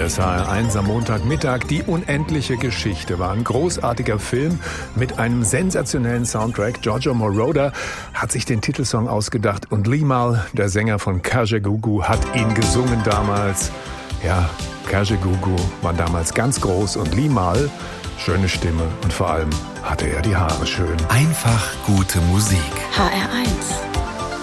des HR1 am Montagmittag. Die unendliche Geschichte war ein großartiger Film mit einem sensationellen Soundtrack. Giorgio Moroder hat sich den Titelsong ausgedacht und Limahl, der Sänger von Kajagoogoo, hat ihn gesungen damals. Ja, Kajagoogoo war damals ganz groß und Limahl, schöne Stimme und vor allem hatte er die Haare schön. Einfach gute Musik. HR1